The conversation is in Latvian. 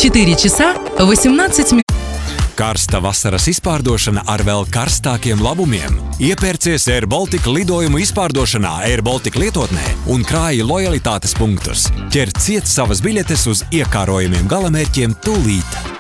4 часа 18 минут. Karsta vasaras izpārdošana ar vēl karstākiem labumiem. Iepērcies Air Baltica lidojumu izpārdošanā Air Baltica lietotnē un krāji lojalitātes punktus. Ķer ciet savas biļetes uz iekārojumiem galamērķiem tūlīt.